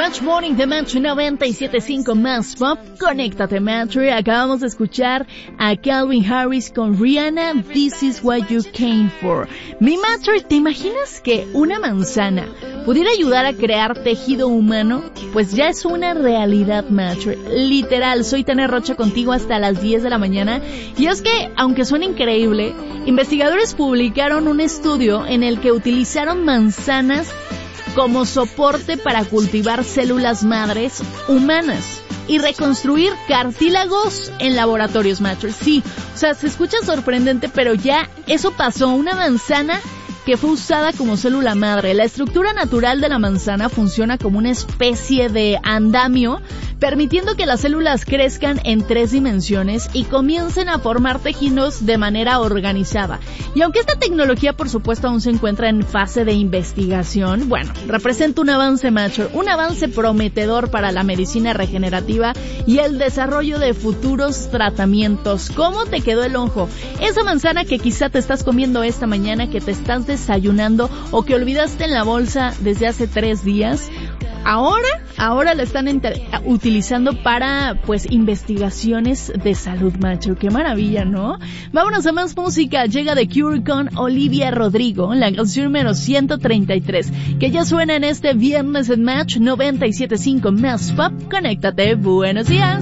Match Morning de Match 97.5 Más Pop. Conéctate, Match. Acabamos de escuchar a Calvin Harris con Rihanna, This Is What You Came For. Mi Match, ¿te imaginas que una manzana pudiera ayudar a crear tejido humano? Pues ya es una realidad, Match. Literal, soy Tania Rocha contigo hasta las 10 de la mañana. Y es que, aunque suena increíble, investigadores publicaron un estudio en el que utilizaron manzanas como soporte para cultivar células madres humanas y reconstruir cartílagos en laboratorios, Match. Sí, o sea, se escucha sorprendente, pero ya eso pasó. Una manzana que fue usada como célula madre. La estructura natural de la manzana funciona como una especie de andamio, permitiendo que las células crezcan en 3 dimensiones y comiencen a formar tejidos de manera organizada. Y aunque esta tecnología, por supuesto, aún se encuentra en fase de investigación, bueno, representa un avance, Match, un avance prometedor para la medicina regenerativa y el desarrollo de futuros tratamientos. ¿Cómo te quedó el ojo? Esa manzana que quizá te estás comiendo esta mañana, que te estás desayunando o que olvidaste en la bolsa desde hace 3 días, ahora la están utilizando para, pues, investigaciones de salud, Match. Qué maravilla, ¿no? Vámonos a más música. Llega The Cure con Olivia Rodrigo, la canción número 133, que ya suena en este viernes en Match 97.5 Más Pop. Conéctate. Buenos días.